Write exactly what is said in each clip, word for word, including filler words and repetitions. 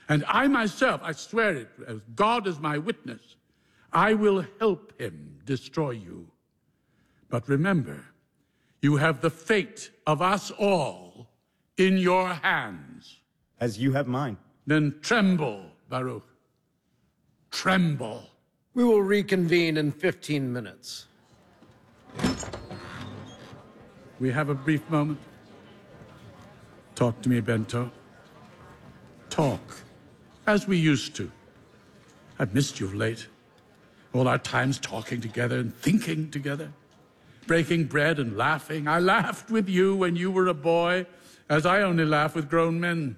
And I myself, I swear it, as God is my witness, I will help him destroy you. But remember, you have the fate of us all in your hands. As you have mine. Then tremble, Baruch. Tremble. We will reconvene in fifteen minutes. We have a brief moment. Talk to me, Bento. Talk. As we used to. I've missed you of late. All our times talking together and thinking together. Breaking bread and laughing. I laughed with you when you were a boy, as I only laugh with grown men.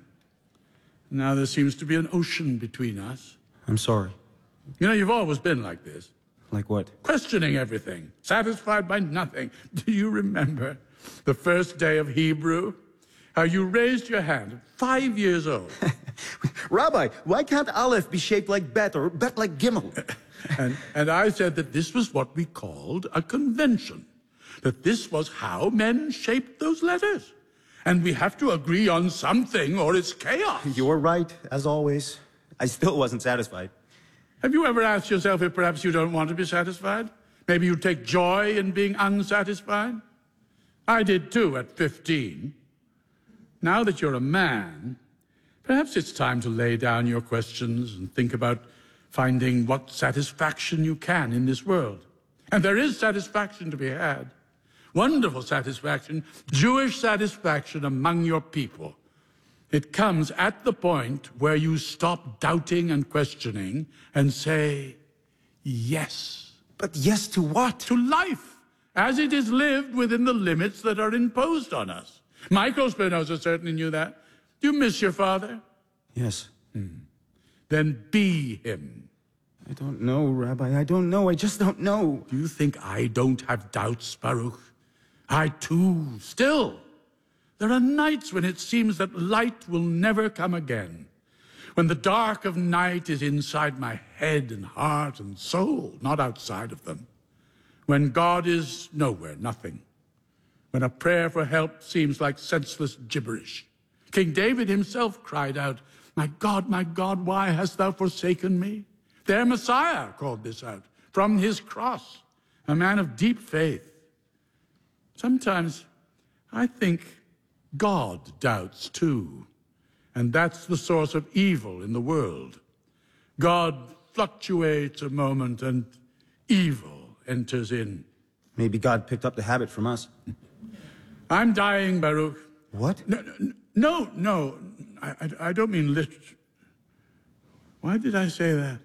Now there seems to be an ocean between us. I'm sorry. You know, you've always been like this. Like what? Questioning everything. Satisfied by nothing. Do you remember the first day of Hebrew? How you raised your hand at five years old. Rabbi, why can't Aleph be shaped like Bet or Bet like Gimel? and, and I said that this was what we called a convention. That this was how men shaped those letters. And we have to agree on something or it's chaos. You're right, as always. I still wasn't satisfied. Have you ever asked yourself if perhaps you don't want to be satisfied? Maybe you take joy in being unsatisfied? I did too at fifteen. Now that you're a man, perhaps it's time to lay down your questions and think about finding what satisfaction you can in this world. And there is satisfaction to be had. Wonderful satisfaction, Jewish satisfaction among your people. It comes at the point where you stop doubting and questioning and say, yes. But yes to what? To life, as it is lived within the limits that are imposed on us. Michael Spinoza certainly knew that. Do you miss your father? Yes. Hmm. Then be him. I don't know, Rabbi. I don't know. I just don't know. Do you think I don't have doubts, Baruch? I too, still. There are nights when it seems that light will never come again. When the dark of night is inside my head and heart and soul, not outside of them. When God is nowhere, nothing. When a prayer for help seems like senseless gibberish. King David himself cried out, "My God, my God, why hast thou forsaken me?" Their Messiah called this out from his cross, a man of deep faith. Sometimes I think God doubts too, and that's the source of evil in the world. God fluctuates a moment and evil enters in. Maybe God picked up the habit from us. I'm dying, Baruch. What? No, no, no. I, I, I don't mean lit. Why did I say that?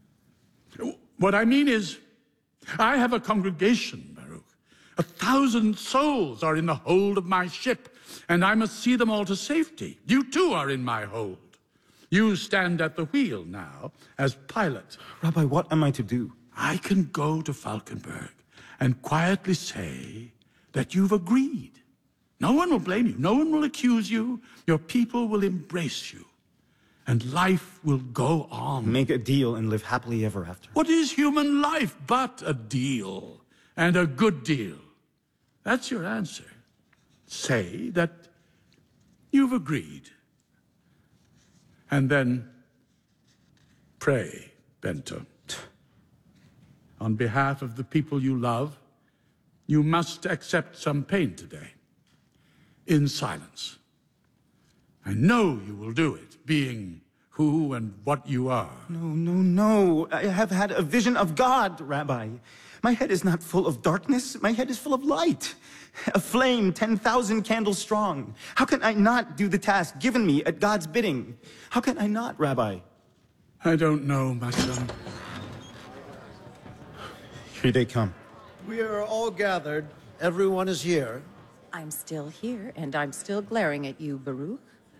What I mean is, I have a congregation, Baruch. A thousand souls are in the hold of my ship, and I must see them all to safety. You too are in my hold. You stand at the wheel now as pilot. Rabbi, what am I to do? I can go to Falkenberg and quietly say that you've agreed. No one will blame you. No one will accuse you. Your people will embrace you. And life will go on. Make a deal and live happily ever after. What is human life but a deal? And a good deal? That's your answer. Say that you've agreed. And then pray, Bento. On behalf of the people you love, you must accept some pain today. In silence. I know you will do it, being who and what you are. No, no, no. I have had a vision of God, Rabbi. My head is not full of darkness. My head is full of light. A flame ten thousand candles strong. How can I not do the task given me at God's bidding? How can I not, Rabbi? I don't know, my son. Here they come. We are all gathered. Everyone is here. I'm still here, and I'm still glaring at you, Baruch.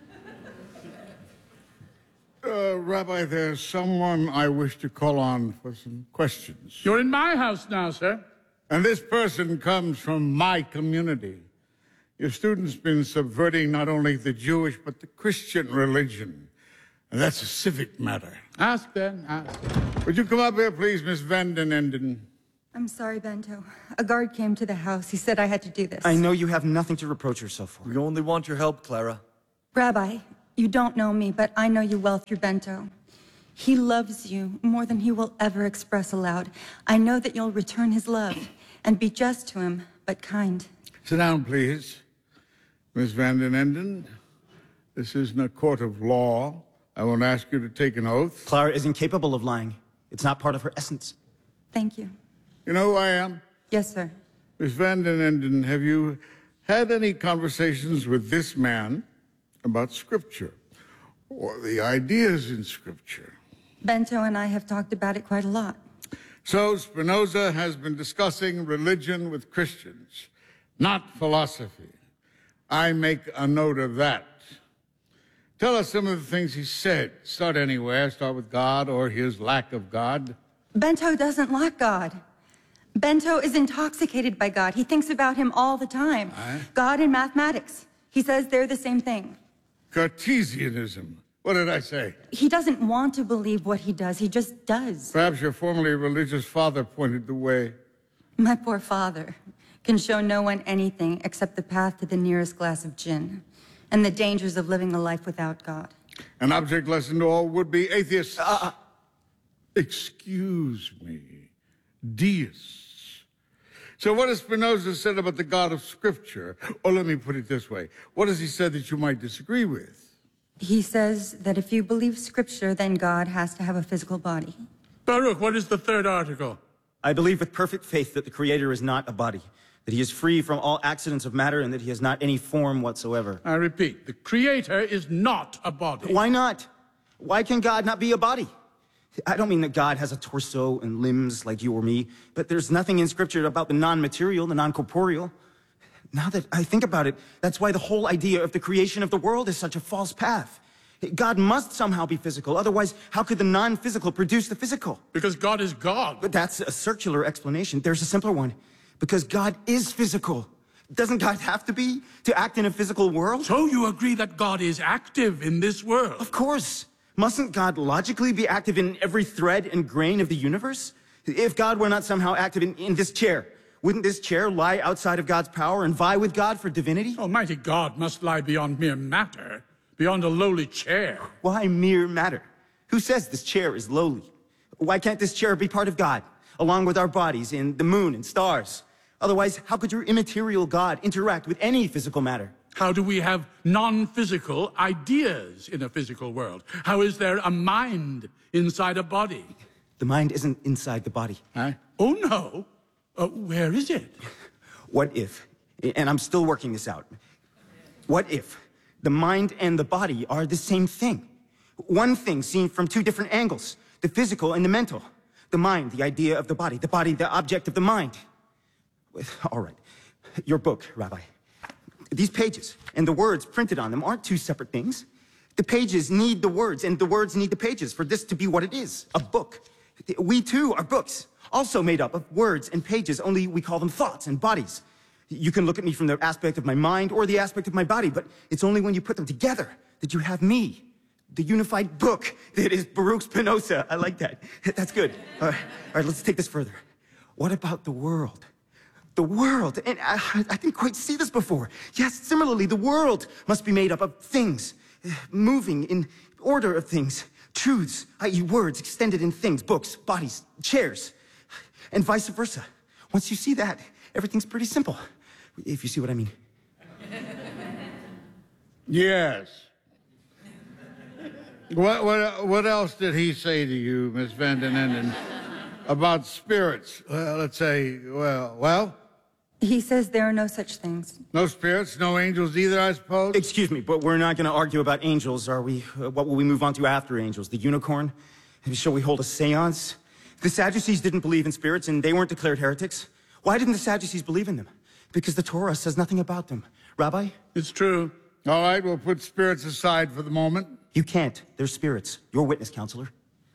Uh, Rabbi, there's someone I wish to call on for some questions. You're in my house now, sir. And this person comes from my community. Your student's been subverting not only the Jewish, but the Christian religion. And that's a civic matter. Ask then, ask. Would you come up here, please, Miss Vanden Enden? I'm sorry, Bento. A guard came to the house. He said I had to do this. I know you have nothing to reproach yourself for. We only want your help, Clara. Rabbi, You don't know me, but I know you well through Bento. He loves you more than he will ever express aloud. I know that you'll return his love and be just to him, but kind. Sit down, please. Miss Van den Enden, this isn't a court of law. I won't ask you to take an oath. Clara is incapable of lying. It's not part of her essence. Thank you. You know who I am? Yes, sir. Miss Van den Enden, have you had any conversations with this man about Scripture or the ideas in Scripture? Bento and I have talked about it quite a lot. So Spinoza has been discussing religion with Christians, not philosophy. I make a note of that. Tell us some of the things he said. Start anywhere. Start with God or his lack of God. Bento doesn't lack God. Bento is intoxicated by God. He thinks about him all the time. Aye. God and mathematics. He says they're the same thing. Cartesianism. What did I say? He doesn't want to believe what he does. He just does. Perhaps your formerly religious father pointed the way. My poor father can show no one anything except the path to the nearest glass of gin and the dangers of living a life without God. An object lesson to all would-be atheists. Uh, excuse me. Deists. So what has Spinoza said about the God of Scripture? Or let me put it this way. What has he said that you might disagree with? He says that if you believe Scripture, then God has to have a physical body. Baruch, what is the third article? I believe with perfect faith that the Creator is not a body, that he is free from all accidents of matter, and that he has not any form whatsoever. I repeat, the Creator is not a body. Why not? Why can God not be a body? I don't mean that God has a torso and limbs like you or me, but there's nothing in Scripture about the non-material, the non-corporeal. Now that I think about it, that's why the whole idea of the creation of the world is such a false path. God must somehow be physical, otherwise how could the non-physical produce the physical? Because God is God. But that's a circular explanation. There's a simpler one. Because God is physical. Doesn't God have to be to act in a physical world? So you agree that God is active in this world? Of course. Mustn't God logically be active in every thread and grain of the universe? If God were not somehow active in, in this chair, wouldn't this chair lie outside of God's power and vie with God for divinity? Almighty God must lie beyond mere matter, beyond a lowly chair. Why mere matter? Who says this chair is lowly? Why can't this chair be part of God, along with our bodies and the moon and stars? Otherwise, how could your immaterial God interact with any physical matter? How do we have non-physical ideas in a physical world? How is there a mind inside a body? The mind isn't inside the body. Huh? Oh, no. Uh, where is it? What if, and I'm still working this out, what if the mind and the body are the same thing? One thing seen from two different angles, the physical and the mental. The mind, the idea of the body, the body, the object of the mind. All right, your book, Rabbi. These pages and the words printed on them aren't two separate things. The pages need the words, and the words need the pages for this to be what it is, a book. We too are books, also made up of words and pages, only we call them thoughts and bodies. You can look at me from the aspect of my mind or the aspect of my body, but it's only when you put them together that you have me, the unified book that is Baruch Spinoza. I like that. That's good. All right, all right, let's take this further. What about the world? The world, and I, I didn't quite see this before. Yes, similarly, the world must be made up of things, moving in order of things, truths, that is words extended in things, books, bodies, chairs, and vice versa. Once you see that, everything's pretty simple, if you see what I mean. Yes. What, what, what else did he say to you, Miss Van den Enden, about spirits? Well, let's say, well, well? He says there are no such things. No spirits, no angels either, I suppose? Excuse me, but we're not going to argue about angels, are we? Uh, what will we move on to after angels? The unicorn? Shall we hold a seance? The Sadducees didn't believe in spirits, and they weren't declared heretics. Why didn't the Sadducees believe in them? Because the Torah says nothing about them. Rabbi? It's true. All right, we'll put spirits aside for the moment. You can't. They're spirits. Your witness, counselor.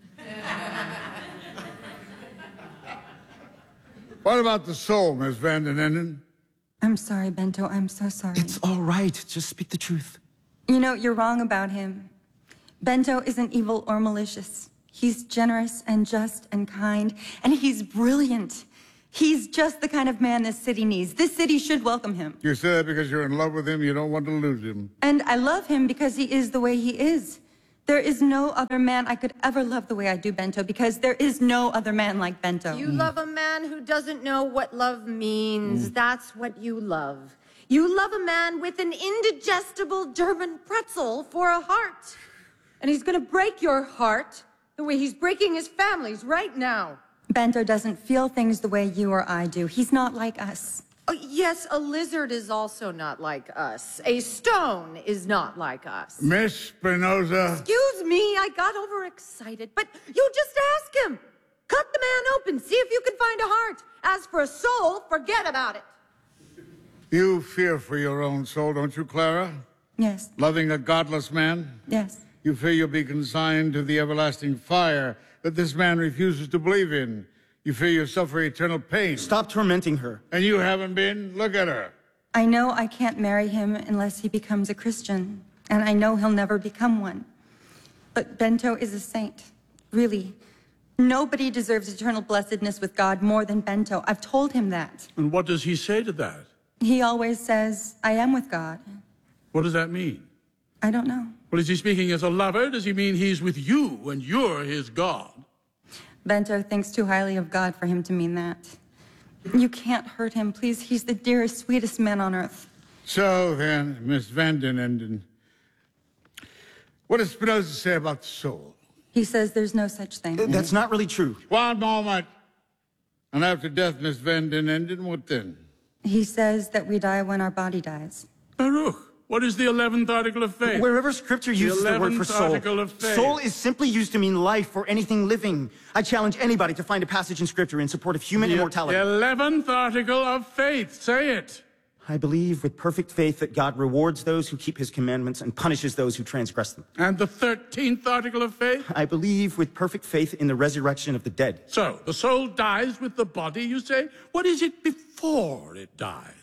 What about the soul, Miss Van den Enden? I'm sorry, Bento. I'm so sorry. It's all right. Just speak the truth. You know, you're wrong about him. Bento isn't evil or malicious. He's generous and just and kind, and he's brilliant. He's just the kind of man this city needs. This city should welcome him. You say that because you're in love with him, you don't want to lose him. And I love him because he is the way he is. There is no other man I could ever love the way I do Bento, because there is no other man like Bento. You love a man who doesn't know what love means. Mm. That's what you love. You love a man with an indigestible German pretzel for a heart. And he's gonna break your heart the way he's breaking his family's right now. Bento doesn't feel things the way you or I do. He's not like us. Oh, yes, a lizard is also not like us. A stone is not like us. Miss Spinoza. Excuse me, I got overexcited. But you just ask him. Cut the man open, see if you can find a heart. As for a soul, forget about it. You fear for your own soul, don't you, Clara? Yes. Loving a godless man? Yes. You fear you'll be consigned to the everlasting fire that this man refuses to believe in. You fear you'll suffer eternal pain. Stop tormenting her. And you haven't been? Look at her. I know I can't marry him unless he becomes a Christian, and I know he'll never become one. But Bento is a saint. Really. Nobody deserves eternal blessedness with God more than Bento. I've told him that. And what does he say to that? He always says, I am with God. What does that mean? I don't know. Well, is he speaking as a lover? Does he mean he's with you and you're his God? Bento thinks too highly of God for him to mean that. You can't hurt him, please. He's the dearest, sweetest man on earth. So then, Miss Van den Enden, what does Spinoza say about the soul? He says there's no such thing. That's not really true. One moment. And after death, Miss Van den Enden, what then? He says that we die when our body dies. Baruch, what is the eleventh article of faith? Wherever scripture uses the, the word for soul, article of faith. Soul is simply used to mean life or anything living. I challenge anybody to find a passage in scripture in support of human the, immortality. The eleventh article of faith. Say it. I believe with perfect faith that God rewards those who keep his commandments and punishes those who transgress them. And the thirteenth article of faith? I believe with perfect faith in the resurrection of the dead. So, the soul dies with the body, you say? What is it before it dies?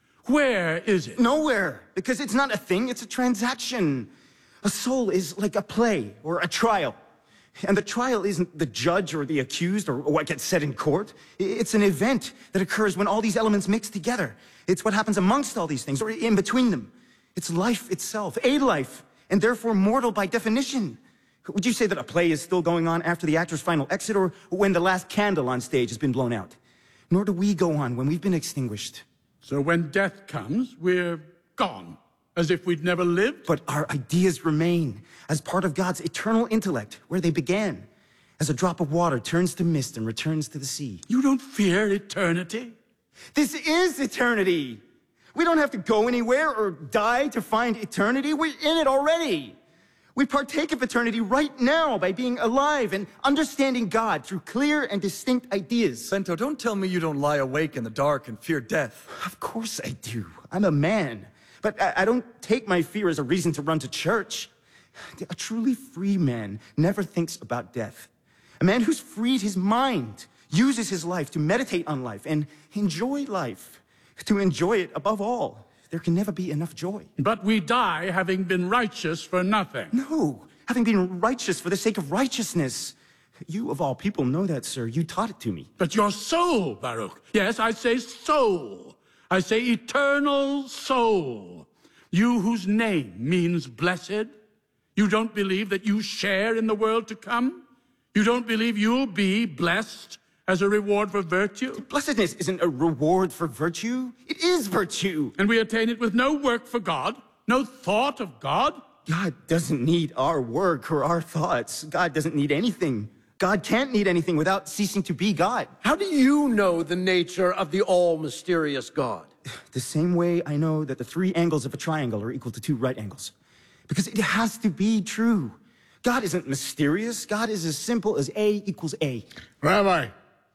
Where is it? Nowhere, because it's not a thing, it's a transaction. A soul is like a play or a trial. And the trial isn't the judge or the accused or what gets said in court. It's an event that occurs when all these elements mix together. It's what happens amongst all these things or in between them. It's life itself, a life, and therefore mortal by definition. Would you say that a play is still going on after the actor's final exit or when the last candle on stage has been blown out? Nor do we go on when we've been extinguished. So when death comes, we're gone, as if we'd never lived? But our ideas remain as part of God's eternal intellect, where they began, as a drop of water turns to mist and returns to the sea. You don't fear eternity? This is eternity. We don't have to go anywhere or die to find eternity. We're in it already. We partake of eternity right now by being alive and understanding God through clear and distinct ideas. Bento, don't tell me you don't lie awake in the dark and fear death. Of course I do. I'm a man. But I, I don't take my fear as a reason to run to church. A truly free man never thinks about death. A man who's freed his mind uses his life to meditate on life and enjoy life. To enjoy it above all. There can never be enough joy. But we die having been righteous for nothing. No, having been righteous for the sake of righteousness. You, of all people, know that, sir. You taught it to me. But your soul, Baruch. Yes, I say soul. I say eternal soul. You whose name means blessed. You don't believe that you share in the world to come? You don't believe you'll be blessed as a reward for virtue? Blessedness isn't a reward for virtue. It is virtue. And we attain it with no work for God, no thought of God? God doesn't need our work or our thoughts. God doesn't need anything. God can't need anything without ceasing to be God. How do you know the nature of the all-mysterious God? The same way I know that the three angles of a triangle are equal to two right angles. Because it has to be true. God isn't mysterious. God is as simple as A equals A. Rabbi,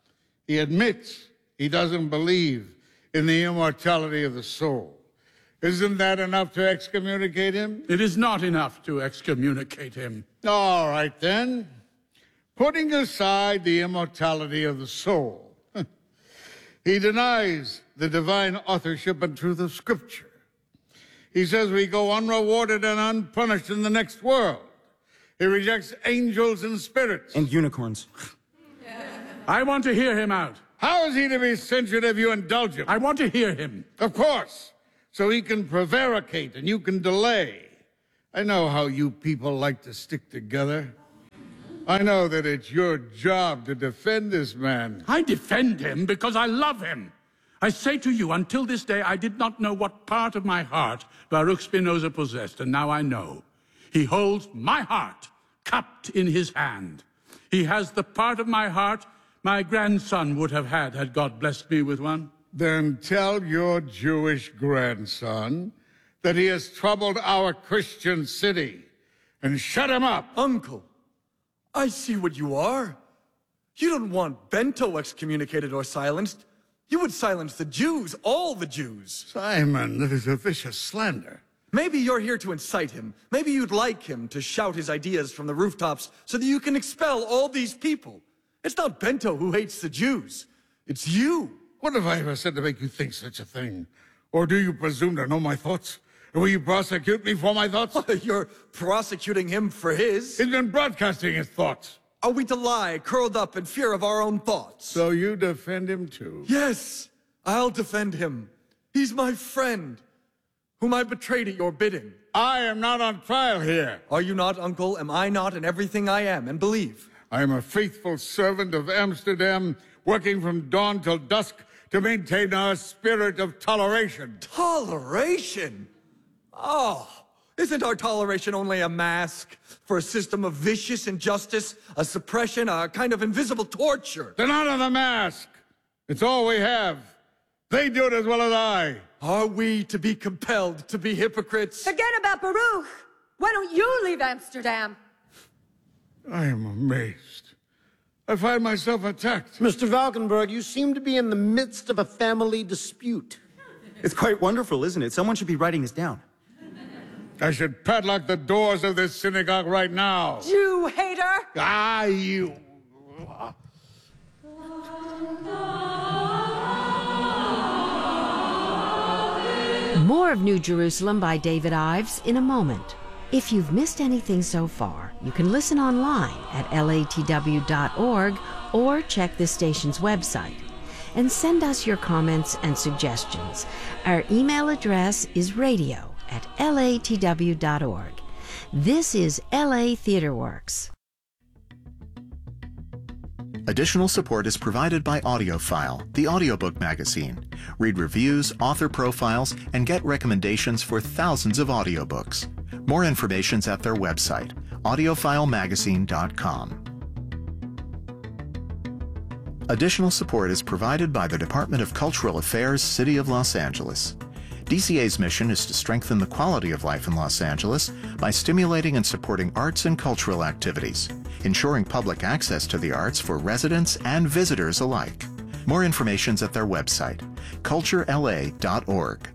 he admits he doesn't believe in the immortality of the soul. Isn't that enough to excommunicate him? It is not enough to excommunicate him. All right, then. Putting aside the immortality of the soul, he denies the divine authorship and truth of Scripture. He says we go unrewarded and unpunished in the next world. He rejects angels and spirits. And unicorns. I want to hear him out. How is he to be censured if you indulge him? I want to hear him. Of course, so he can prevaricate and you can delay. I know how you people like to stick together. I know that it's your job to defend this man. I defend him because I love him. I say to you, until this day, I did not know what part of my heart Baruch Spinoza possessed, and now I know. He holds my heart cupped in his hand. He has the part of my heart my grandson would have had, had God blessed me with one. Then tell your Jewish grandson that he has troubled our Christian city, and shut him up. Uncle, I see what you are. You don't want Bento excommunicated or silenced. You would silence the Jews, all the Jews. Simon, that is a vicious slander. Maybe you're here to incite him. Maybe you'd like him to shout his ideas from the rooftops so that you can expel all these people. It's not Bento who hates the Jews. It's you. What have I ever said to make you think such a thing? Or do you presume to know my thoughts? Or will you prosecute me for my thoughts? You're prosecuting him for his. He's been broadcasting his thoughts. Are we to lie, curled up in fear of our own thoughts? So you defend him too? Yes, I'll defend him. He's my friend, whom I betrayed at your bidding. I am not on trial here. Are you not, Uncle? Am I not in everything I am and believe? I am a faithful servant of Amsterdam, working from dawn till dusk to maintain our spirit of toleration. Toleration? Oh, isn't our toleration only a mask for a system of vicious injustice, a suppression, a kind of invisible torture? Then out of the mask. It's all we have. They do it as well as I. Are we to be compelled to be hypocrites? Forget about Baruch. Why don't you leave Amsterdam? I am amazed. I find myself attacked. Mister Valkenburg, you seem to be in the midst of a family dispute. It's quite wonderful, isn't it? Someone should be writing this down. I should padlock the doors of this synagogue right now. Jew hater! Ah, you... More of New Jerusalem by David Ives in a moment. If you've missed anything so far, you can listen online at L A T W dot org or check this station's website. And send us your comments and suggestions. Our email address is radio at L A T W dot org. This is L A Theater Works. Additional support is provided by AudioFile, the audiobook magazine. Read reviews, author profiles, and get recommendations for thousands of audiobooks. More information's at their website, audiophile magazine dot com. Additional support is provided by the Department of Cultural Affairs, City of Los Angeles. D C A's mission is to strengthen the quality of life in Los Angeles by stimulating and supporting arts and cultural activities, ensuring public access to the arts for residents and visitors alike. More information's at their website, culture L A dot org.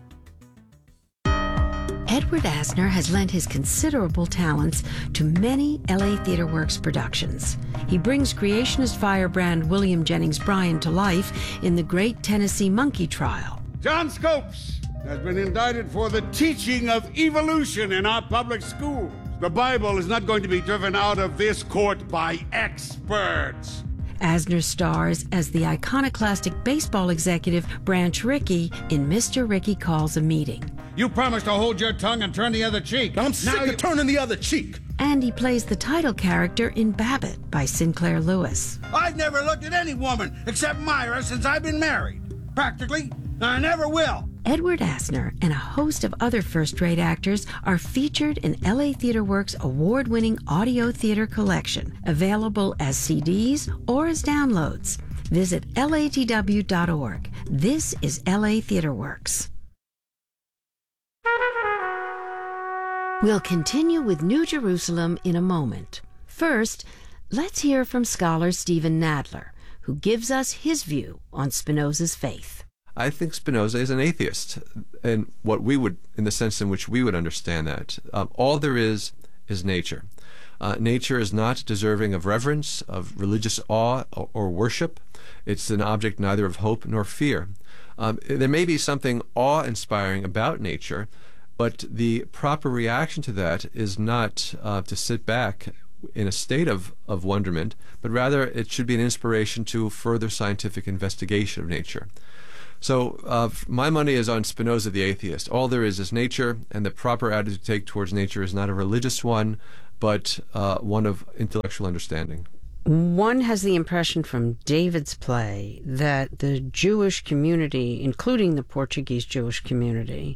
Edward Asner has lent his considerable talents to many L A Theater Works productions. He brings creationist firebrand William Jennings Bryan to life in the Great Tennessee Monkey Trial. John Scopes has been indicted for the teaching of evolution in our public schools. The Bible is not going to be driven out of this court by experts. Asner stars as the iconoclastic baseball executive Branch Rickey in Mister Rickey Calls a Meeting. You promised to hold your tongue and turn the other cheek. I'm sick now of you... turning the other cheek. And he plays the title character in Babbitt by Sinclair Lewis. I've never looked at any woman except Myra since I've been married. Practically, I never will. Edward Asner and a host of other first-rate actors are featured in L A Theater Works' award-winning audio theater collection, available as C Ds or as downloads. Visit L A T W dot org. This is L A Theater Works. We'll continue with New Jerusalem in a moment. First, let's hear from scholar Stephen Nadler, who gives us his view on Spinoza's faith. I think Spinoza is an atheist, in what we would, in the sense in which we would understand that. Um, all there is is nature. Uh, nature is not deserving of reverence, of religious awe or, or worship. It's an object neither of hope nor fear. Um, there may be something awe-inspiring about nature, but the proper reaction to that is not uh, to sit back in a state of, of wonderment, but rather it should be an inspiration to further scientific investigation of nature. So uh, my money is on Spinoza the atheist. All there is is nature, and the proper attitude to take towards nature is not a religious one, but uh, one of intellectual understanding. One has the impression from David's play that the Jewish community, including the Portuguese Jewish community,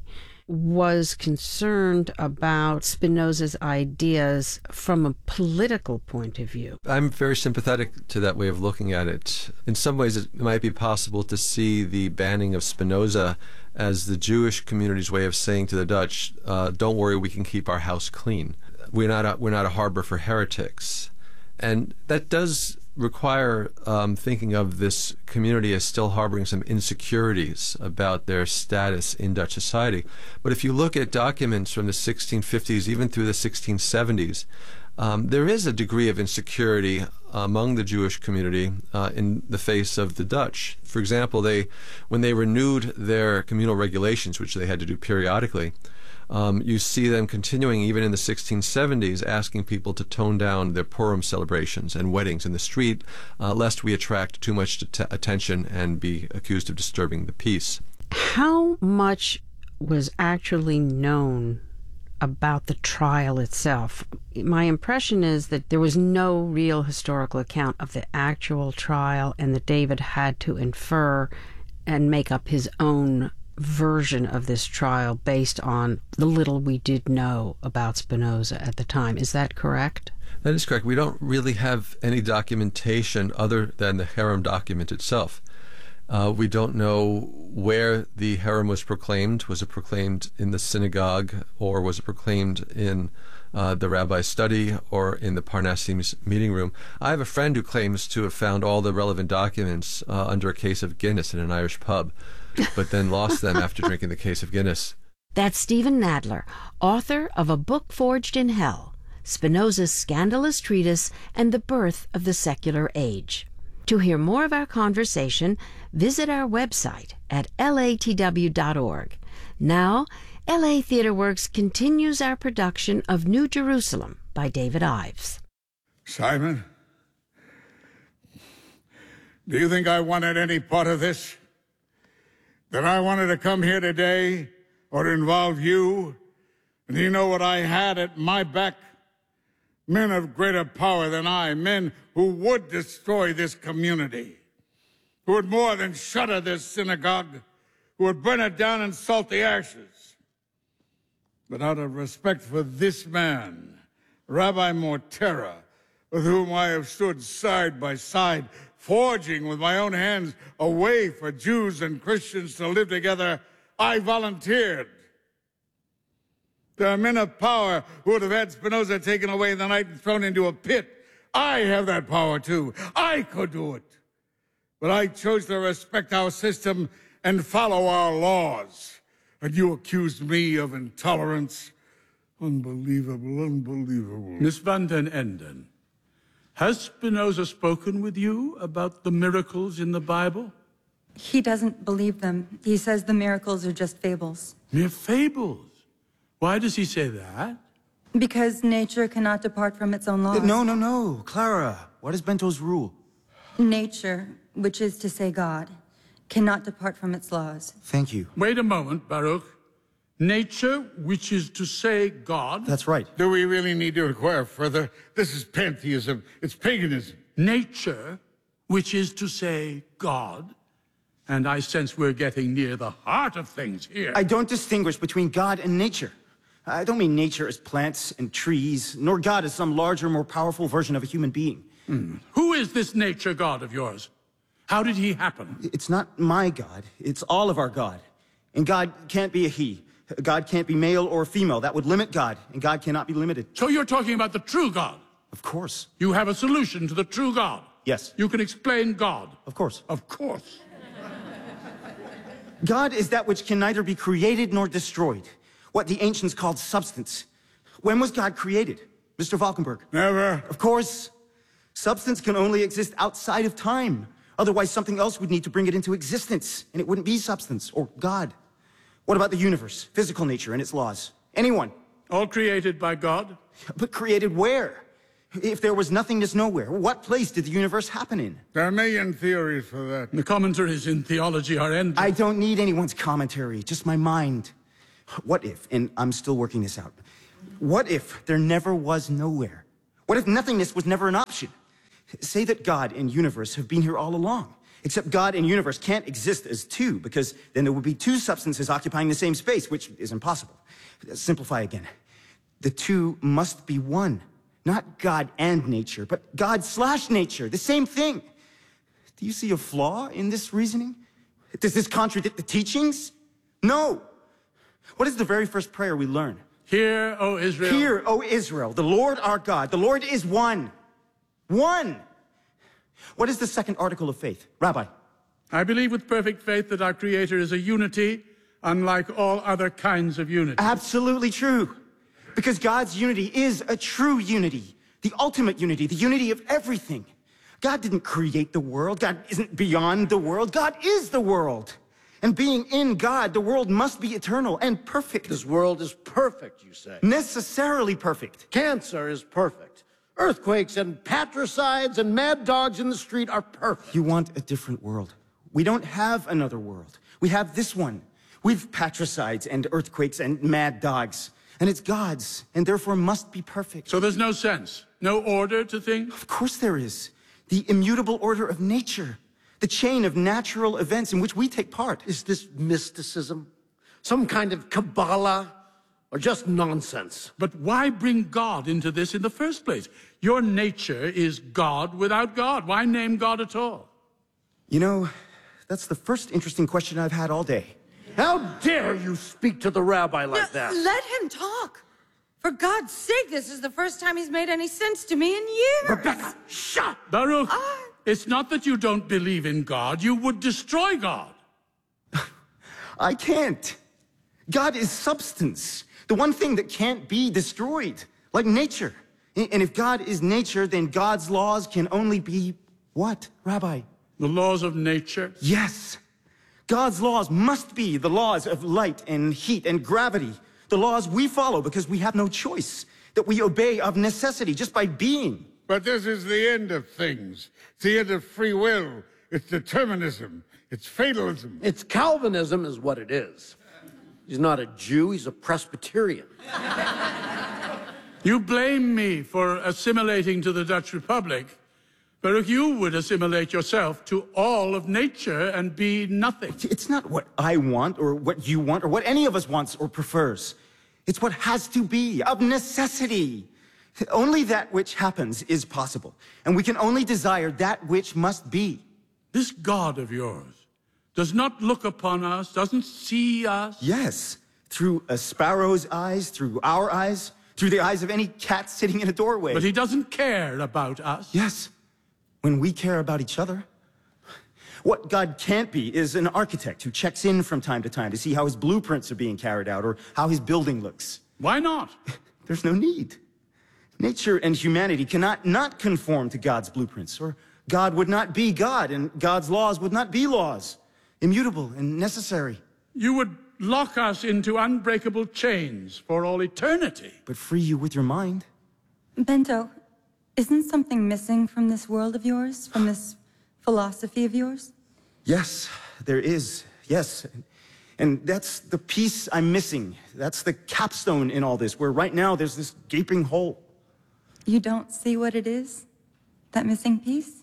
was concerned about Spinoza's ideas from a political point of view. I'm very sympathetic to that way of looking at it. In some ways, it might be possible to see the banning of Spinoza as the Jewish community's way of saying to the Dutch, uh, don't worry, we can keep our house clean. We're not a, we're not a harbor for heretics. And that does require um, thinking of this community as still harboring some insecurities about their status in Dutch society. But if you look at documents from the sixteen fifties, even through the sixteen seventies, um, there is a degree of insecurity among the Jewish community uh, in the face of the Dutch. For example, they, when they renewed their communal regulations, which they had to do periodically, Um, you see them continuing even in the sixteen seventies, asking people to tone down their Purim celebrations and weddings in the street, uh, lest we attract too much t- attention and be accused of disturbing the peace. How much was actually known about the trial itself? My impression is that there was no real historical account of the actual trial, and that David had to infer and make up his own version of this trial based on the little we did know about Spinoza at the time. Is that correct? That is correct. We don't really have any documentation other than the Herem document itself. Uh, we don't know where the Herem was proclaimed. Was it proclaimed in the synagogue, or was it proclaimed in uh, the rabbi's study, or in the Parnassim's meeting room? I have a friend who claims to have found all the relevant documents uh, under a case of Guinness in an Irish pub, but then lost them after drinking the case of Guinness. That's Stephen Nadler, author of A Book Forged in Hell, Spinoza's Scandalous Treatise and the Birth of the Secular Age. To hear more of our conversation, visit our website at L A T W dot org. Now, L A Theatre Works continues our production of New Jerusalem by David Ives. Simon, do you think I wanted any part of this? That I wanted to come here today or to involve you? And you know what I had at my back? Men of greater power than I, men who would destroy this community, who would more than shutter this synagogue, who would burn it down and salt the ashes. But out of respect for this man, Rabbi Mortera, with whom I have stood side by side, forging with my own hands a way for Jews and Christians to live together, I volunteered. There are men of power who would have had Spinoza taken away in the night and thrown into a pit. I have that power too. I could do it. But I chose to respect our system and follow our laws. And you accused me of intolerance. Unbelievable, unbelievable. Miss van den Enden, has Spinoza spoken with you about the miracles in the Bible? He doesn't believe them. He says the miracles are just fables. Mere fables? Why does he say that? Because nature cannot depart from its own laws. No, no, no. Clara, what is Bento's rule? Nature, which is to say God, cannot depart from its laws. Thank you. Wait a moment, Baruch. Nature, which is to say God? That's right. Do we really need to inquire further? This is pantheism. It's paganism. Nature, which is to say God? And I sense we're getting near the heart of things here. I don't distinguish between God and nature. I don't mean nature as plants and trees, nor God as some larger, more powerful version of a human being. Hmm. Who is this nature God of yours? How did he happen? It's not my God. It's all of our God. And God can't be a he. God can't be male or female. That would limit God, and God cannot be limited. So you're talking about the true God? Of course. You have a solution to the true God? Yes. You can explain God? Of course. Of course. God is that which can neither be created nor destroyed, what the ancients called substance. When was God created, Mister Valkenburg? Never. Of course. Substance can only exist outside of time. Otherwise, something else would need to bring it into existence, and it wouldn't be substance or God. What about the universe, physical nature and its laws? Anyone? All created by God? But created where? If there was nothingness nowhere, what place did the universe happen in? There are a million theories for that. The commentaries in theology are endless. I don't need anyone's commentary, just my mind. What if, and I'm still working this out, what if there never was nowhere? What if nothingness was never an option? Say that God and universe have been here all along, except God and universe can't exist as two, because then there would be two substances occupying the same space, which is impossible. Simplify again. The two must be one, not God and nature, but God slash nature, the same thing. Do you see a flaw in this reasoning? Does this contradict the teachings? No. What is the very first prayer we learn? Hear, O Israel. Hear, O Israel, the Lord our God. The Lord is one. One. What is the second article of faith? Rabbi. I believe with perfect faith that our Creator is a unity, unlike all other kinds of unity. Absolutely true. Because God's unity is a true unity, the ultimate unity, the unity of everything. God didn't create the world. God isn't beyond the world. God is the world. And being in God, the world must be eternal and perfect. This world is perfect, you say? Necessarily perfect. Cancer is perfect. Earthquakes and patricides and mad dogs in the street are perfect. You want a different world. We don't have another world. We have this one. We've patricides and earthquakes and mad dogs. And it's God's, and therefore must be perfect. So there's no sense, no order to things? Of course there is. The immutable order of nature. The chain of natural events in which we take part. Is this mysticism? Some kind of Kabbalah? Or just nonsense? But why bring God into this in the first place? Your nature is God without God. Why name God at all? You know, that's the first interesting question I've had all day. How dare you speak to the rabbi like No, that? let him talk. For God's sake, this is the first time he's made any sense to me in years. Rebecca, shut! Baruch, Uh, it's not that you don't believe in God. You would destroy God. I can't. God is substance. The one thing that can't be destroyed, like nature. And if God is nature, then God's laws can only be what, Rabbi? The laws of nature? Yes. God's laws must be the laws of light and heat and gravity. The laws we follow because we have no choice, that we obey of necessity just by being. But this is the end of things. It's the end of free will. It's determinism. It's fatalism. It's Calvinism is what it is. He's not a Jew, he's a Presbyterian. You blame me for assimilating to the Dutch Republic, but if you would assimilate yourself to all of nature and be nothing. It's not what I want or what you want or what any of us wants or prefers. It's what has to be, of necessity. Only that which happens is possible, and we can only desire that which must be. This God of yours does not look upon us, doesn't see us. Yes, through a sparrow's eyes, through our eyes, through the eyes of any cat sitting in a doorway. But he doesn't care about us. Yes, when we care about each other. What God can't be is an architect who checks in from time to time to see how his blueprints are being carried out or how his building looks. Why not? There's no need. Nature and humanity cannot not conform to God's blueprints, or God would not be God, and God's laws would not be laws, immutable and necessary. You would lock us into unbreakable chains for all eternity. But free you with your mind. Bento, isn't something missing from this world of yours, from this philosophy of yours? Yes, there is. Yes. And that's the piece I'm missing. That's the capstone in all this, where right now there's this gaping hole. You don't see what it is? That missing piece?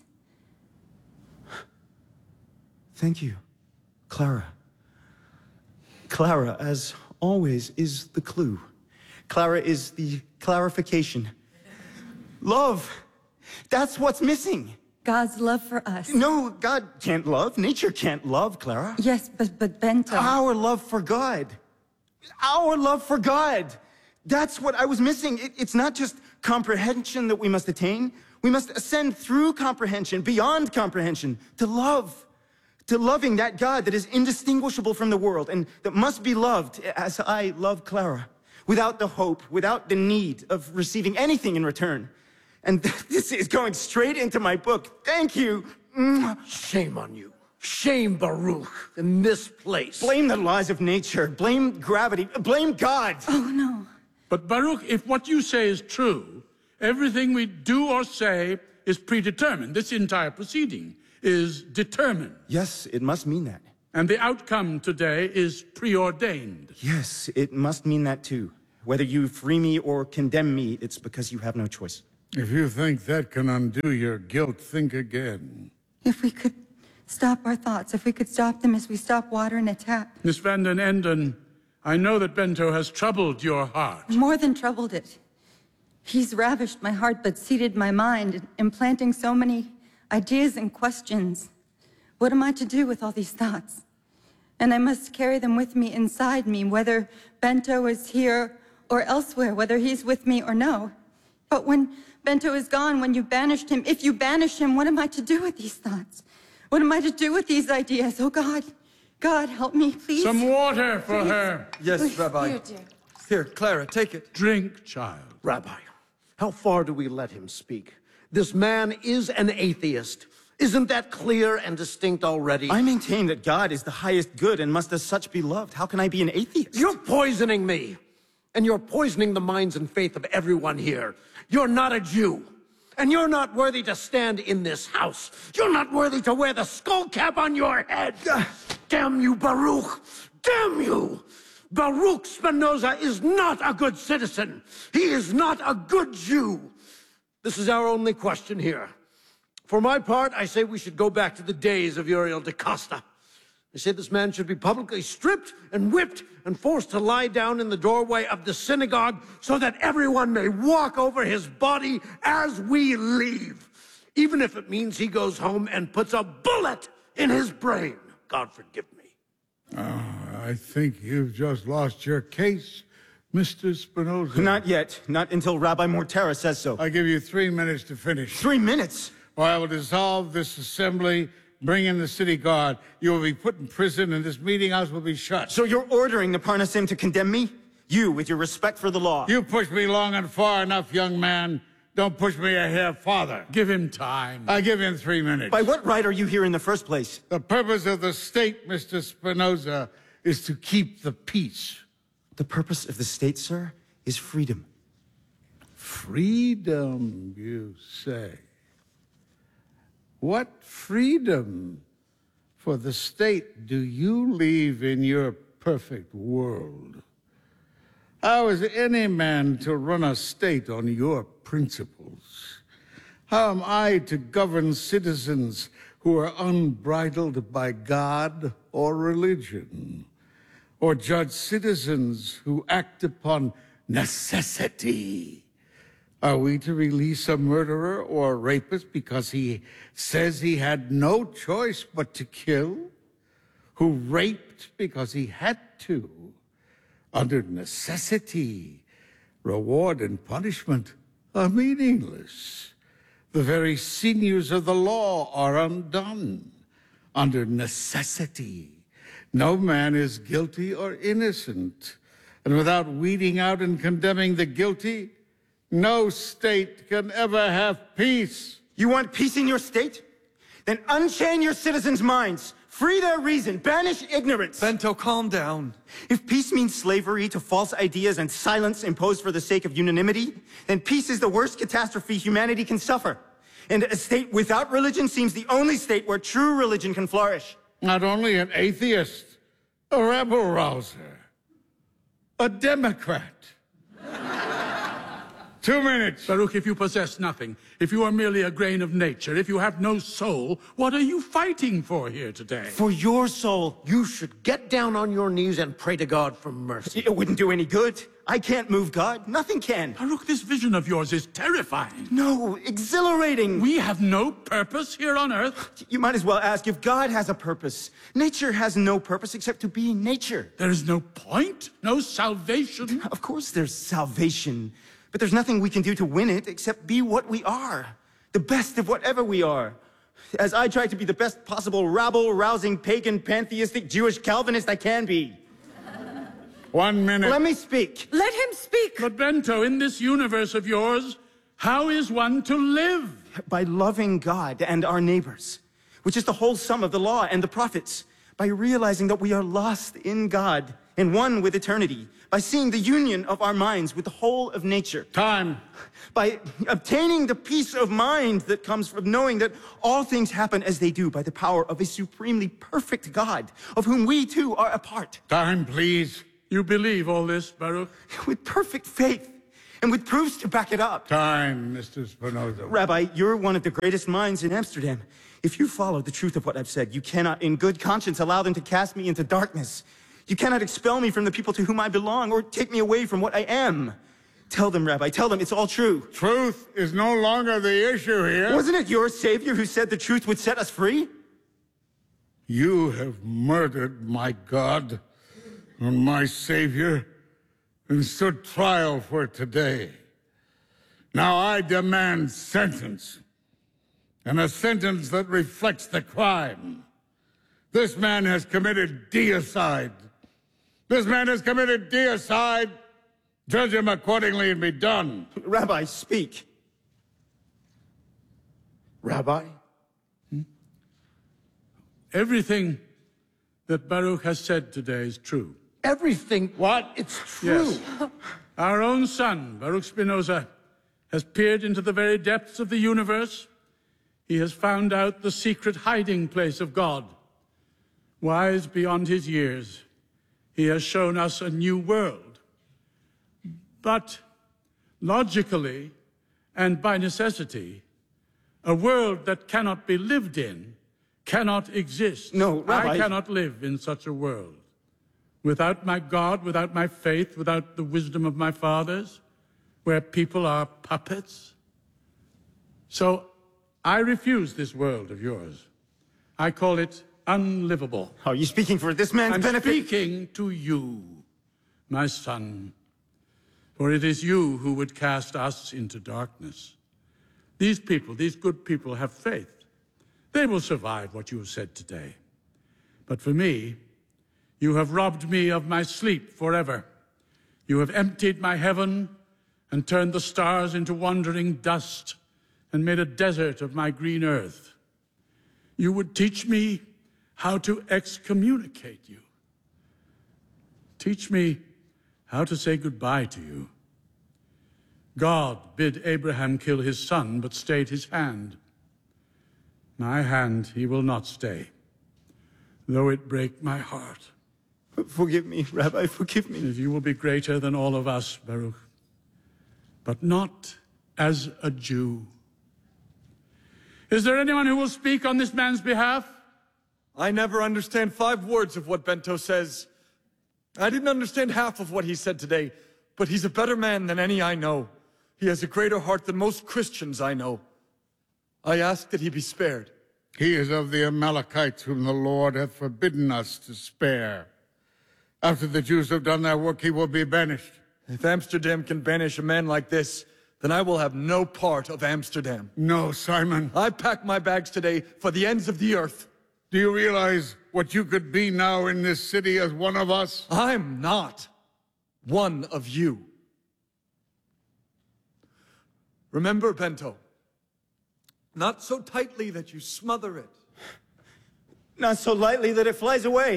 Thank you, Clara. Clara, as always, is the clue. Clara is the clarification. Love. That's what's missing. God's love for us. No, God can't love. Nature can't love, Clara. Yes, but, but Bento... Our love for God. Our love for God. That's what I was missing. It, it's not just comprehension that we must attain. We must ascend through comprehension, beyond comprehension, to love. To loving that God that is indistinguishable from the world and that must be loved as I love Clara, without the hope, without the need of receiving anything in return. And this is going straight into my book. Thank you. Shame on you. Shame, Baruch, in this place. Blame the laws of nature. Blame gravity. Blame God. Oh, no. But Baruch, if what you say is true, Everything we do or say is predetermined. This entire proceeding is determined. Yes, it must mean that. And the outcome today is preordained. Yes, it must mean that too. Whether you free me or condemn me, it's because you have no choice. If you think that can undo your guilt, think again. If we could stop our thoughts, if we could stop them as we stop water in a tap. Miss Van den Enden, I know that Bento has troubled your heart. More than troubled it. He's ravished my heart, but seated my mind, implanting so many ideas and questions. What am I to do with all these thoughts? And I must carry them with me inside me, whether Bento is here or elsewhere, whether he's with me or no. But when Bento is gone, when you banished him, if you banish him, what am I to do with these thoughts? What am I to do with these ideas? Oh, God, God, help me, please. Some water for Please. her. Yes, Please. Rabbi. Here, dear. Here, Clara, take it. Drink, child. Rabbi, how far do we let him speak? This man is an atheist. Isn't that clear and distinct already? I maintain that God is the highest good and must as such be loved. How can I be an atheist? You're poisoning me. And you're poisoning the minds and faith of everyone here. You're not a Jew. And you're not worthy to stand in this house. You're not worthy to wear the skull cap on your head. Damn you, Baruch. Damn you. Baruch Spinoza is not a good citizen. He is not a good Jew. This is our only question here. For my part, I say we should go back to the days of Uriel da Costa. I say this man should be publicly stripped and whipped and forced to lie down in the doorway of the synagogue so that everyone may walk over his body as we leave, even if it means he goes home and puts a bullet in his brain. God forgive me. Oh, I think you've just lost your case, Mister Spinoza. Not yet. Not until Rabbi Mortera says so. I give you three minutes to finish. Three minutes? Or I will dissolve this assembly, bring in the city guard. You will be put in prison, and this meeting house will be shut. So you're ordering the Parnasim to condemn me? You, with your respect for the law. You pushed me long and far enough, young man. Don't push me a hair farther. Give him time. I give him three minutes. By what right are you here in the first place? The purpose of the state, Mister Spinoza, is to keep the peace. The purpose of the state, sir, is freedom. Freedom, you say? What freedom for the state do you leave in your perfect world? How is any man to run a state on your principles? How am I to govern citizens who are unbridled by God or religion? Or judge citizens who act upon necessity? Are we to release a murderer or a rapist because he says he had no choice but to kill? Who raped because he had to? Under necessity, reward and punishment are meaningless. The very sinews of the law are undone. Under necessity, no man is guilty or innocent. And without weeding out and condemning the guilty, no state can ever have peace. You want peace in your state? Then unchain your citizens' minds. Free their reason. Banish ignorance. Bento, calm down. If peace means slavery to false ideas and silence imposed for the sake of unanimity, then peace is the worst catastrophe humanity can suffer. And a state without religion seems the only state where true religion can flourish. Not only an atheist, a rabble-rouser, a Democrat. Two minutes. Baruch, if you possess nothing, if you are merely a grain of nature, if you have no soul, what are you fighting for here today? For your soul, you should get down on your knees and pray to God for mercy. It wouldn't do any good. I can't move God. Nothing can. Baruch, this vision of yours is terrifying. No, exhilarating. We have no purpose here on earth. You might as well ask if God has a purpose. Nature has no purpose except to be nature. There is no point, no salvation. Of course there's salvation. But there's nothing we can do to win it except be what we are. The best of whatever we are. As I try to be the best possible rabble-rousing, pagan, pantheistic, Jewish Calvinist I can be. One minute. Let me speak. Let him speak. But Bento, in this universe of yours, how is one to live? By loving God and our neighbors, which is the whole sum of the law and the prophets. By realizing that we are lost in God and one with eternity. by seeing the union of our minds with the whole of nature. Time. By obtaining the peace of mind that comes from knowing that all things happen as they do by the power of a supremely perfect God, of whom we too are a part. Time, please. You believe all this, Baruch? With perfect faith, and with proofs to back it up. Time, Mister Spinoza. Rabbi, you're one of the greatest minds in Amsterdam. If you follow the truth of what I've said, you cannot in good conscience allow them to cast me into darkness. You cannot expel me from the people to whom I belong or take me away from what I am. Tell them, Rabbi, tell them it's all true. Truth is no longer the issue here. Wasn't it your Savior who said the truth would set us free? You have murdered my God and my Savior and stood trial for today. Now I demand sentence, and a sentence that reflects the crime. This man has committed deicide. This man has committed deicide. Judge him accordingly and be done. Rabbi, speak. Rabbi? Hmm? Everything that Baruch has said today is true. Everything? What? It's true. Yes. Our own son, Baruch Spinoza, has peered into the very depths of the universe. He has found out the secret hiding place of God. Wise beyond his years, he has shown us a new world. But logically and by necessity, a world that cannot be lived in cannot exist. No, Rabbi. I cannot live in such a world. Without my God, without my faith, without the wisdom of my fathers, where people are puppets. So I refuse this world of yours. I call it unlivable. Are you speaking for this man's I'm benefit? speaking to you, my son. For it is you who would cast us into darkness. These people, these good people, have faith. They will survive what you have said today. But for me, you have robbed me of my sleep forever. You have emptied my heaven and turned the stars into wandering dust and made a desert of my green earth. You would teach me how to excommunicate you. Teach me how to say goodbye to you. God bid Abraham kill his son, but stayed his hand. My hand he will not stay, though it break my heart. Forgive me, Rabbi, forgive me. You will be greater than all of us, Baruch, but not as a Jew. Is there anyone who will speak on this man's behalf? I never understand five words of what Bento says. I didn't understand half of what he said today, but he's a better man than any I know. He has a greater heart than most Christians I know. I ask that he be spared. He is of the Amalekites whom the Lord hath forbidden us to spare. After the Jews have done their work, he will be banished. If Amsterdam can banish a man like this, then I will have no part of Amsterdam. No, Simon. I pack my bags today for the ends of the earth. Do you realize what you could be now in this city as one of us? I'm not one of you. Remember, Bento, not so tightly that you smother it. Not so lightly that it flies away.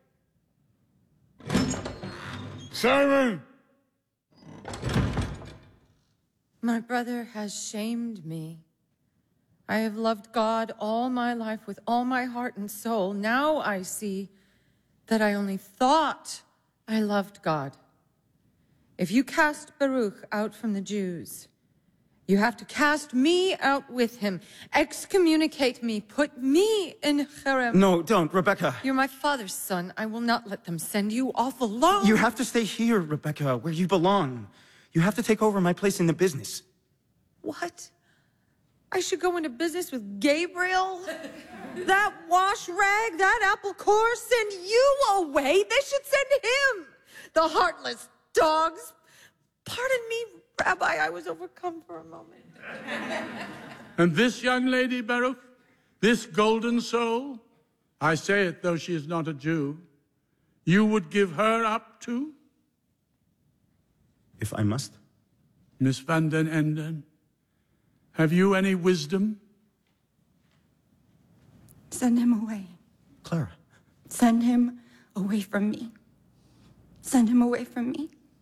Simon! My brother has shamed me. I have loved God all my life with all my heart and soul. Now I see that I only thought I loved God. If you cast Baruch out from the Jews, you have to cast me out with him, excommunicate me, put me in cherem. No, don't, Rebecca. You're my father's son. I will not let them send you off alone. You have to stay here, Rebecca, where you belong. You have to take over my place in the business. What? I should go into business with Gabriel? That wash rag, that apple core, send you away. They should send him. The heartless dogs. Pardon me, Rabbi, I was overcome for a moment. And this young lady, Baruch, this golden soul, I say it though she is not a Jew, you would give her up too? If I must. Miss Van den Enden, have you any wisdom? Send him away. Clara. Send him away from me. Send him away from me.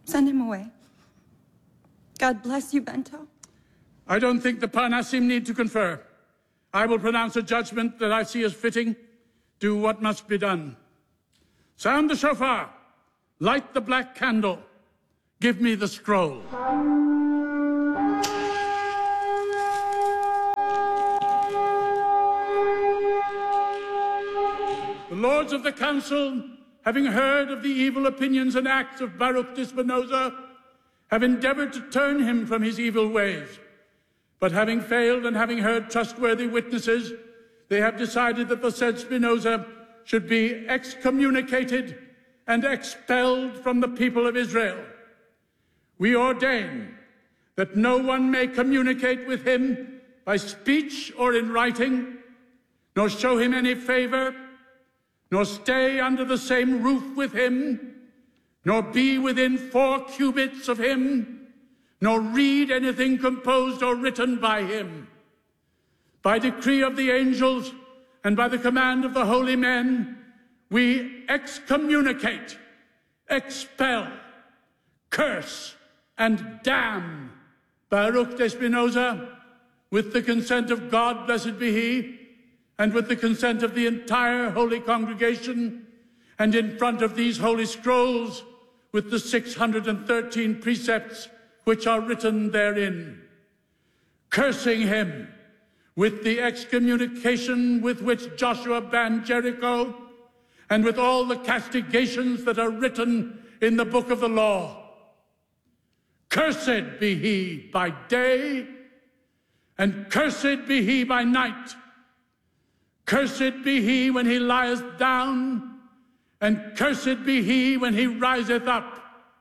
Send him away. God bless you, Bento. I don't think the Parnasim need to confer. I will pronounce a judgment that I see as fitting. Do what must be done. Sound the shofar. Light the black candle. Give me the scroll. The lords of the council, having heard of the evil opinions and acts of Baruch de Spinoza, have endeavored to turn him from his evil ways. But having failed and having heard trustworthy witnesses, they have decided that the said Spinoza should be excommunicated and expelled from the people of Israel. We ordain that no one may communicate with him by speech or in writing, nor show him any favor, nor stay under the same roof with him, nor be within four cubits of him, nor read anything composed or written by him. By decree of the angels and by the command of the holy men, we excommunicate, expel, curse, and damn Baruch de Spinoza with the consent of God, blessed be he, and with the consent of the entire holy congregation, and in front of these holy scrolls with the six hundred thirteen precepts which are written therein, cursing him with the excommunication with which Joshua banned Jericho, and with all the castigations that are written in the book of the law. Cursed be he by day, and cursed be he by night. Cursed be he when he lieth down, and cursed be he when he riseth up.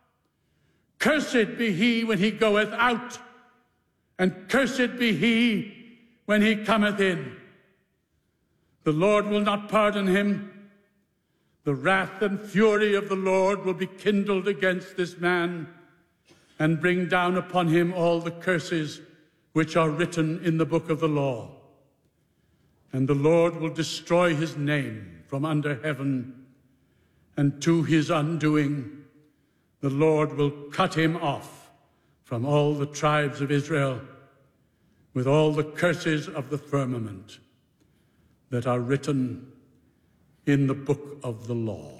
Cursed be he when he goeth out, and cursed be he when he cometh in. The Lord will not pardon him. The wrath and fury of the Lord will be kindled against this man, and bring down upon him all the curses which are written in the book of the law. And the Lord will destroy his name from under heaven, and to his undoing, the Lord will cut him off from all the tribes of Israel with all the curses of the firmament that are written in the book of the law.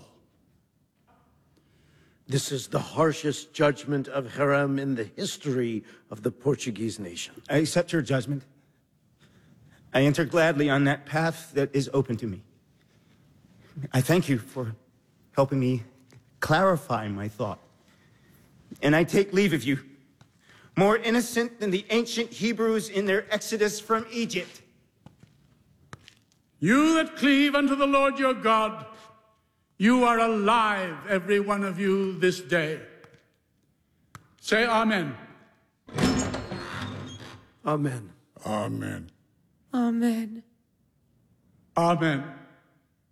This is the harshest judgment of Hiram in the history of the Portuguese nation. I accept your judgment. I enter gladly on that path that is open to me. I thank you for helping me clarify my thought. And I take leave of you, more innocent than the ancient Hebrews in their exodus from Egypt. You that cleave unto the Lord your God, you are alive, every one of you, this day. Say amen. Amen. Amen. Amen. Amen.